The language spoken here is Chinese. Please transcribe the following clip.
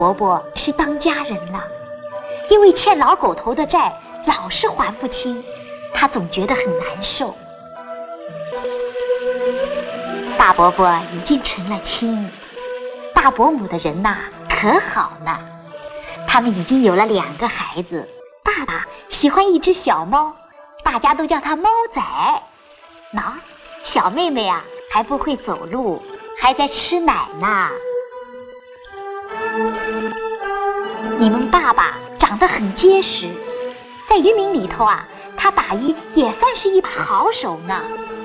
伯伯是当家人了，因为欠老狗头的债老是还不清，他总觉得很难受。大伯伯已经成了亲，大伯母的人呐可好呢，他们已经有了2个孩子。爸爸喜欢一只小猫，大家都叫它猫仔。喏，小妹妹啊还不会走路，还在吃奶呢。你们爸爸长得很结实，在渔民里头啊，他打鱼也算是一把好手呢。